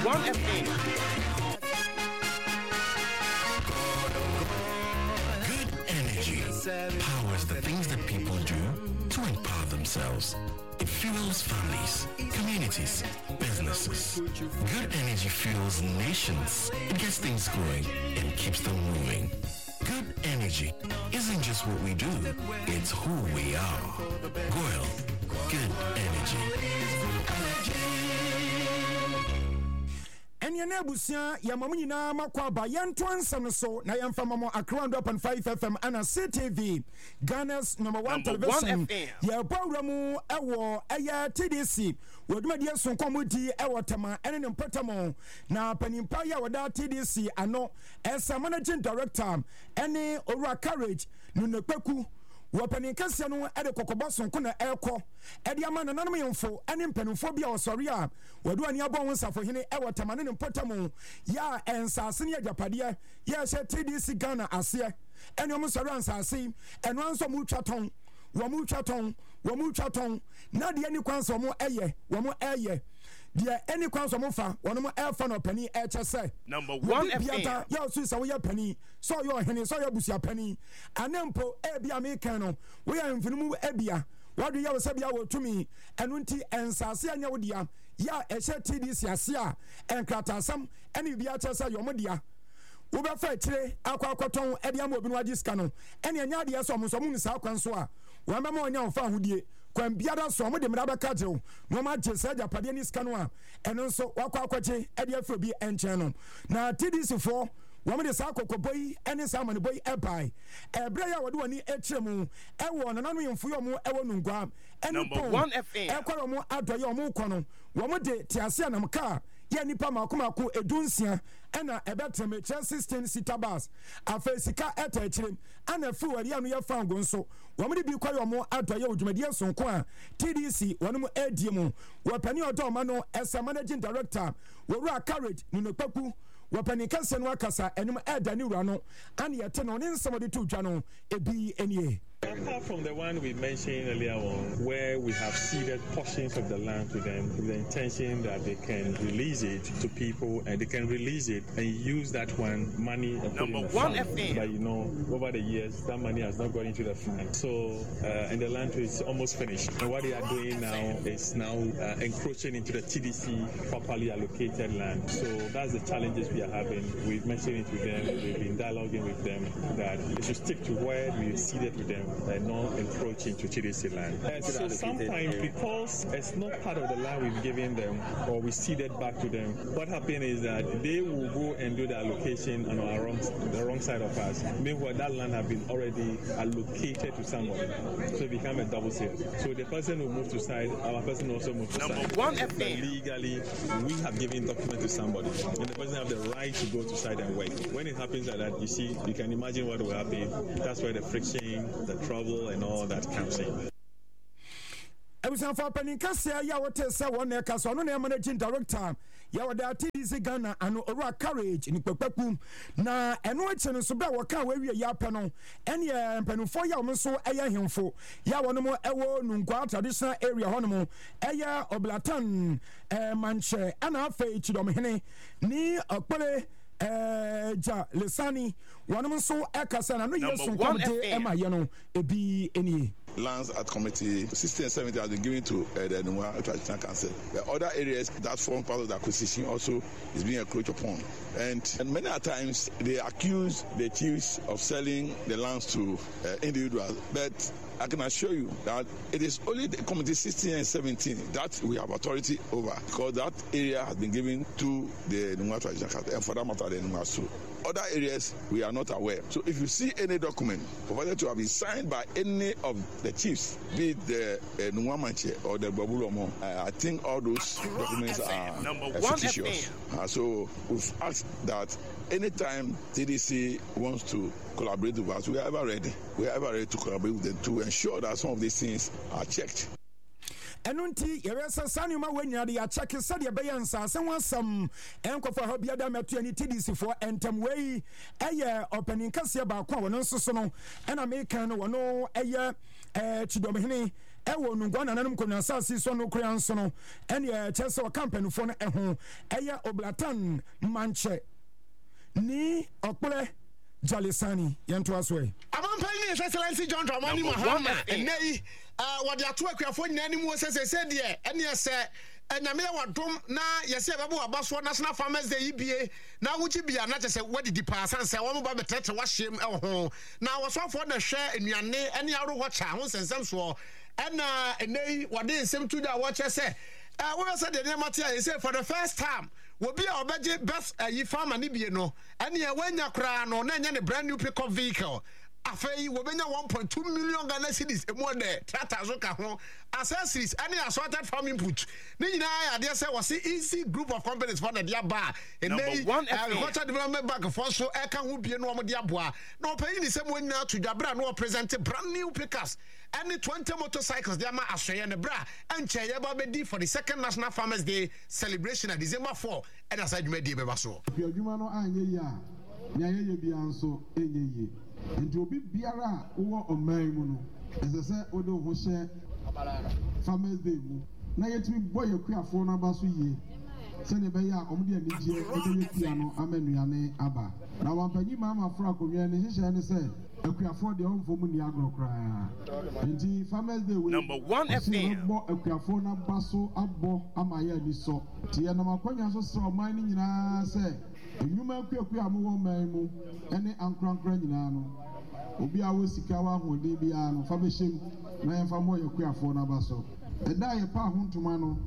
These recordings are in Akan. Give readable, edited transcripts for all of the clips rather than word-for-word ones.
1 FM. Good energy powers the things that people do to empower themselves. It fuels families, communities, businesses. Good energy fuels nations. It gets things going and keeps them moving. Good energy isn't just what we do, it's who we are. Goyle, good energy. And your nebusia, Yamamina Makwaba, Yan Twansam so, Nayan Famamo, Akron up on 5 FM, and a CTV, Ghana's number 1 television. Ya Boramu, Ewo, Aya TDC, with Media Son Community, Ewatama, and in Potamo. Now, Penimpaya, without TDC, I know, as a managing director, any Ora Courage, Nunepeku. Wapani kasia no ede kokoboson ko na eko ede amana nanom yemfo ene mpanumfo bia osori a wadu ani abo wonsafo hene e watamane ne potamu ya ensase ne agapade ya hye TDC Ghana ase ene omsori ansase eno anso mu twaton wo mu twaton na de ani kwanso mo eye wo mo eye de any kwanso mo fa wono mo elfa no pani e chese number 1 FM ya so isa wo ya pani so yo hene so ya busia pani anempo e bia me kan no wo ya mfinimu e bia wadu ya wo se bia wo tumi enu nti ensase anya wo dia ya e hye TDC ase a enkratasam ene bia chese yo mo dia wo be fa tire akwakoton e dia mo obi no agiska no ene anya de so mo so mu nsa kwanso a wo ma ma onya fa hodie kwan biada so mo de mra baka jew no ma je se japade ni ska no a eno nso wakwa akwache e de afro bi enchen no na TDC for wo mo de sa kokoboyi ene sa mane boyi ebai ebre ya wode woni etremu e wo no nanu yemfu yo mo e wo nungwa ene number 1 FM e kwaro mo adoye mo kono wo mo de tiase anam ka ya nipa makomako edunsia ena ebetreme 16 sitabas afesika etachirem ana fu wari anu ya fango nso wo mede bi kwayo mo adoye odwumadie sonko a TDC wonu mo ediemu wo pani odo ma no as managing director wo Ru Courage Nunekpaku wo pani kase no akasa enum eda ni wura no ane yete no ne nsomode to dwa no ebi enie. Apart from the one we mentioned earlier on, where we have ceded portions of the land to them with the intention that they can release it to people and they can release it and use that one money and number 1 FM. But you know, over the years, that money has not gone into the fund. So, and the land is almost finished. And what they are doing now is now encroaching into the TDC properly allocated land. So that's the challenges we are having. We've mentioned it with them. We've been dialoguing with them that they should stick to where we ceded with them. And not encroach into TDC land. So sometimes because it's not part of the land we've given them or we ceded back to them, what happened is that they will go and do the allocation on the wrong side of us. Meanwhile, that land has been already allocated to somebody. So it becomes a double sale. So the person will move to side, our person also moves to number side. 1 FM. Legally, we have given document to somebody. And the person have the right to go to side and work. When it happens like that, you see, you can imagine what will happen. That's where the friction, the trouble and all that comes in. Ebusan for Penikasia ya wote se won e kaso no na managing director ya wada TDC Ghana ano Ru Courage ni Kpekpeku na eno achi no so be wo ka we ya pe no ene mpanufo ya wo so eya hemfo ya wono mo ewo Nungwa traditional area hono mo eya Oblatan manche ana afa ichidom hene ni okpere ja lesani wono so ekasa na no yeso komde ema ye no ebi eni lands at committee 60 and 70 has been given to the Nungwa Traditional Council. The other areas that form part of the acquisition also is being encroached upon. And many times they accuse the chiefs of selling the lands to individuals. But I can assure you that it is only the committee 16 and 17 that we have authority over, because that area has been given to the Nungwa Traditional Council, and for that matter, the Nungwa Su. Other areas we are not aware. So if you see any document provided to have been signed by any of the chiefs, be it the Nungwa Manche or the Babulomo, I think all those documents are fictitious. So we've asked that anytime TDC wants to collaborate with us, we are ever ready. We are ever ready to collaborate with them to ensure that some of these things are checked. Enunti yeresa sanuma wenya de ya check said be yansa se wansam enkofo ha bia da meto ani TDC for entem wei eye opening kase ba kwa wono nsoso no ena me kan no wono eye chidomhene ɛwɔ nungwa nananum konyansa si so no koyan so no ɛne kyerɛ sɛ ɔkampani fo no ɛho ɛyɛ oblatan manche ni ɔkpere Jalisani yɛnto aso ɛ amampani His Excellency John Dramani Mahama ɛnɛyi wɔde ato akuafo nyinaa ne mu sɛ deɛ ɛne sɛ Nyame wadom na yɛsɛ bɛbɔ abaso National Farmers Day yibie na wogye bia na kyɛ sɛ wɔde pa sanse wɔn ba betete wahyem ɛho na wɔsɔfo na hwɛ anuane ɛne arohɔ cha ho sensɛm so ɛna ɛnɛyi wɔde nsɛm tu da wɔkyɛ sɛ wɔbɛ sɛ deɛ nneɛma te a yɛsɛ for the first time wobi a obɛgye best yi farmer ne bie no ɛne wɔanya koraa no na ɛnyɛ ne brand new pickup vehicle afei wobenya 1.2 million Ghana cedis emu de tractor so ka ho accessories any assorted farm input ni nyinaa ade say was easy group of companies for the dia ba agriculture development bank for so e ka ho bie no om dia boa na opanyi ni sem wanya to dwabra no present brand new pickers any 20 motorcycles dia ma asoye ne bra enche ye ba be di for the second National Farmers Day celebration on December 4 and as adwuma die be ba so adwuma no anye yi a nya ye bia nso enye yi nti obi biara wo oman mu no ɛsɛ odo ho hyɛ Farmers Day mu na yɛtumi bɔ yɛkuafo no aba so yie sɛne bɛyɛ a ɔmde anigye ɛbɛyɛ pia no amanuane aba na wampanyi mama fra akonnwa ne hyehyɛ ne sɛ akuafo deɛ ɔmfo mu ni agro koraa nti Farmers Day we number 1 FM bɔ akuafo no aba so abɔ ama yɛ ani sɔ ti yɛnam akonnwa so sɛ ɔman no nyinaa sɛ enyuma akuaku a mo wɔ man mu ɛne ankrankra nyinaa no obi a wo sika wa hoɔden biara no fa bɛhyɛm na yɛmfa mmɔ yɛkuafoɔ no aba so ɛda yɛpa ho ntoma no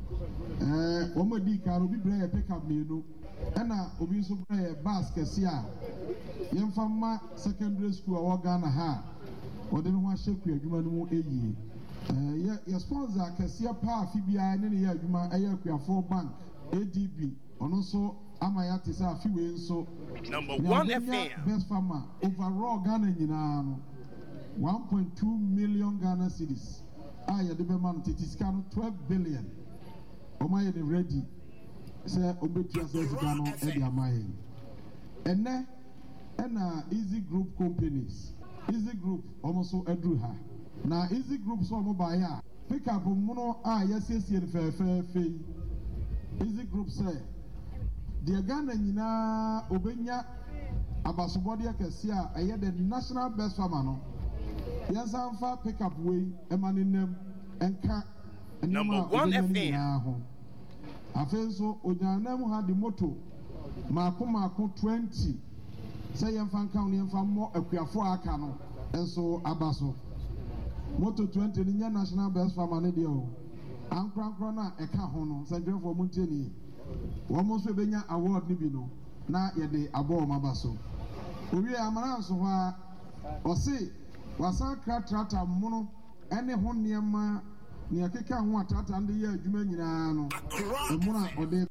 wɔn adi ka no obi brɛ yɛ pickup mmienu ɛna obi nso brɛ yɛ bus kɛse a yɛmfa mma secondary school a wɔ Ghana ha a wɔde ne ho ahyɛ kuadwuma no mu ɛyie yɛ sponsor kɛseɛ paa afi biara ne ne yɛ adwuma ɛyɛ akuafoɔ bank ADB ɔno nso ama ya te sɛ afiwe nso number 1 FM best farmer overall Ghana nyinaa no 1.2 million Ghana cedis a yɛde bɛma no tete sika no 12 billion ɔma yɛ ne ready sɛ ɔbɛtua sɛ sika no ɛde ama yɛn ɛnɛ ɛna Easy Group companies Easy Group ɔmo so aduru ha na Easy Group so ɔmo baayɛ a pickup mono a yɛsiesie no fɛɛfɛɛfɛ yi Easy Group sɛ deɛ Ghana nyinaa obenya abasobɔdeɛ kɛse a ɛyɛ the national best farmer no yɛnsa mfa pickup wei ɛma ne nam ɛnka number 1 FM ho afei nso ogyanam ha de moto maako 20 sɛ yɛmfa nka no yɛmfa mmɔ akuafo aka no nso aba so moto 20 no nyɛ national best farmer ne deɛ o ankorankora no a ɛka ho no sɛ dwerɛfoɔ mu ntie ne wɔn nso bɛnya award ne bi no na yɛde abɔ wɔn aba so owie amana nso hɔ a ɔse wasan kra trata mono ɛne ho nneɛma nea keka ho a trata no de yɛ adwuma nyinaa no ɛmono a ɔde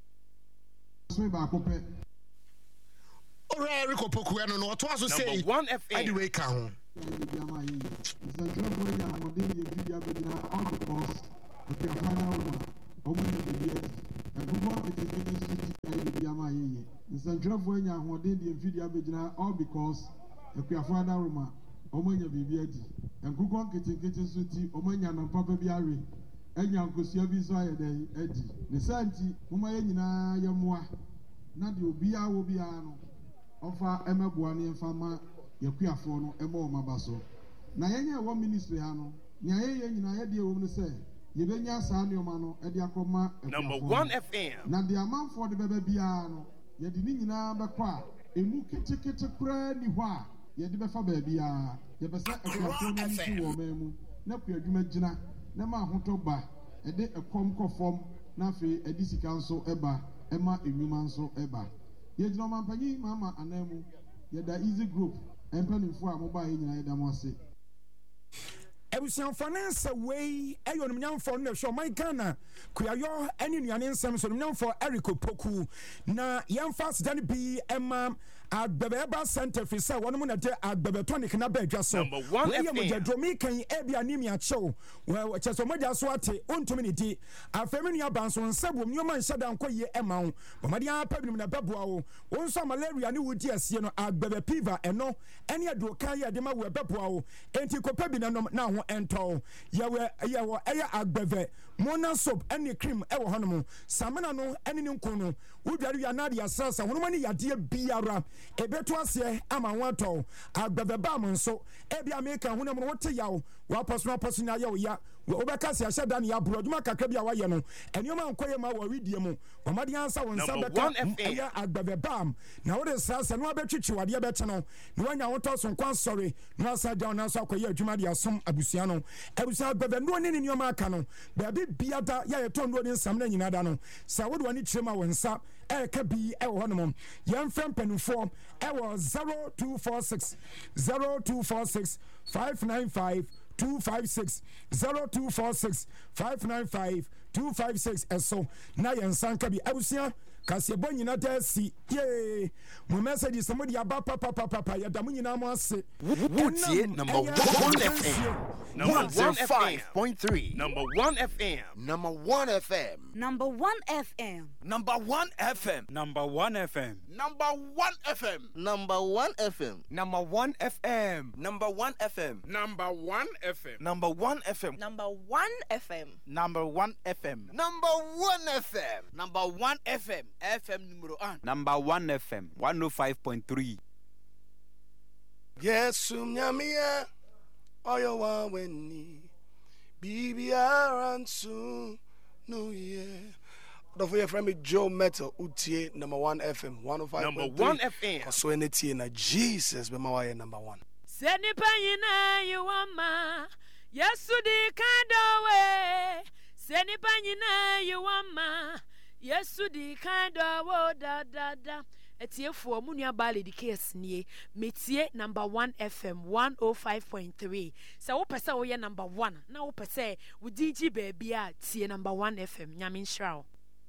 so baako pɛ ɔrɛ Rico Poku ɛno no ɔto aso sɛ number 1 FM anyway ka ho nsɛntwerɛfoɔ anya ahoɔden deɛ mfidi abɛgyina all because akuafoɔ adaroma ɔmo anya biribi adi nkokɔ nketenkete nso ti ɔmo anya nampapa bi awe anya nkosua bi nso ayɛ dɛn adi ne saa nti moma yɛ nyinaa yɛmmoa na deɛ obiara wɔ biara no ɔfa ɛmɛboa ne yɛmfa ma yɛkuafoɔ no ɛma ɔmo aba so na yɛnyɛ ɛwɔ ministry ha no nea yɛyɛ nyinaa yɛdeɛ wɔ mu no sɛ yɛbɛnya saa nneɛma no ɛde akɔma number 1 FM na deɛ amanfoɔ de bɛbɛ biara no yɛde ne nyinaa bɛkɔ a emu ketekete koraa ni hɔ a yɛde bɛfa baabiara yɛbɛ sɛ akuafoɔ no nso wɔ ɔman mu na kuadwuma gyina na ma ahotɔ ba ɛde ɛkɔm kɔ fam na afei ɛde sika nso ɛba ɛma enwuma nso ɛba yɛgyina ɔmampanyin mama anan mu yɛda Easy Group mpanimfoɔ a mobaa yɛ nyinaa yɛda mo ase ebusiamfo ne nsa wei ɛyɛ onimnyamfo no hwɛ ɔman Ghana kuyayɔ ɛne nuane nsɛm so onimnyamfo Eric Opoku na yɛmfa sedane bi ɛma Agbebeba Center fi say one mu na de agbebe tonic na ba adwa so. Number 1 We FM. ye dromi kan ebi anemia chew. Well, cheso moja so ate ontumi ni di. Afemi nua banso nsabom nyoma nhyada nko ye ema wo. Bomade apa binim na beboa wo. Wonso malaria ne wudi asie no agbebe piva eno ene adu kan ye de ma wo beboa wo. Enti kopa bi na no na ho ento. Ye wo eya agbebe mona soap ene cream e wo hono mo. Samena no ene ne nko no. Wudware ya na de asasa hono mani yade biara. Ebeto ase ama ho ato. Agbebe ba mo nso ebi America hono mo wote yawo. Wa poso na ya wo ya. Obeka se ahye dan ya bro dwuma kakra bi a waye no enioma nkoye ma wa widie mu omade ansa won sa beka ya agbebe bam na wo de sasa no abetwitwi wade bete no no wanya woto so nkwan sorry no asa down na so akoye adwuma de asom abusua no abusa agbebe no ne enioma aka no ba bi biada ya ye tondo ne nsam na nyina da no sa wo de wani kyerema won sa ka bi e wo honom yemfem panufo e wo 0246 595 256 0246 595 256 eso na yensanka bi abusia kasebo nyina da si ye mo message somebody aba papa ya da mo nyina mo ase Woodsie number 1 FM. Number 105.3. Number 1 FM. Number 1 FM. Number 1 FM. Number 1 FM. Number 1 FM. Number 1 FM. Number 1 FM. Number 1 FM. Number 1 FM. Number 1 FM. Number 1 FM. Number 1 FM. Number 1 FM. Number 1 FM. Number 1 FM. FM numero 1. Number 1 FM. 105.3. Yes, nyamia oyo wa weni BBR and soon no yeah. Don't forget from me Joe Metal Utie number 1 FM 105.3. Number 1 FM. So anything na Jesus be my number 1. Seni panyina yuwama Yesu di kandowe. Seni panyina yuwama Yesu di kandowe da da da. Etiefo munua bale di case nie metie number 1 FM 105.3 so wo pese wo ye number 1 na wo pese wo digi baby a tie number 1 FM nyame nhyira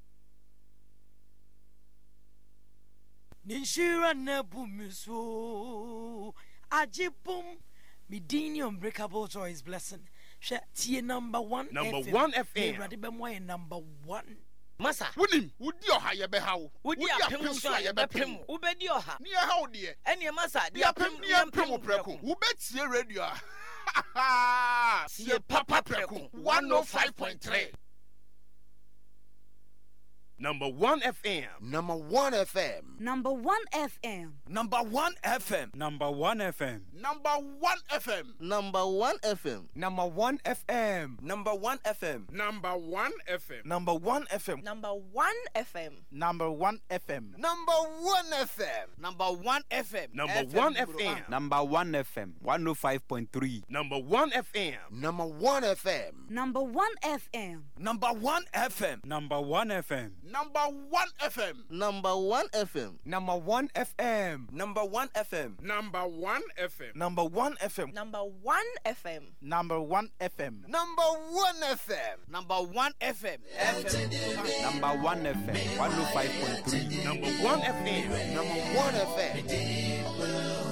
Ninshira na bumiso ajipum midini unbreakable joy is blessing tie number 1 FM ready be mo number 1 Masa Wunim wudi oha ye be hawo wudi apem so ye be pem wo be di oha ni hawo de ene masa di apem ni apem preko wo betie radio sie papa preko 105.3 Number 1 FM. Number 1 FM. Number 1 FM. Number 1 FM. Number 1 FM. Number 1 FM. Number 1 FM. Number 1 FM. Number 1 FM. Number 1 FM. Number 1 FM. Number 1 FM. Number 1 FM. Number 1 FM. Number 1 FM. Number 1 FM. Number 1 FM. 105.3. Number 1 FM. Number 1 FM. Number 1 FM. Number 1 FM. Number 1 FM. Number 1 FM. Number 1 FM. Number 1 FM. Number 1 FM. Number 1 FM. Number 1 FM. Number 1 FM. Number 1 FM. Number 1 FM. Number 1 FM. Number 1 FM. 105.3. Number 1 FM. Number 1 FM.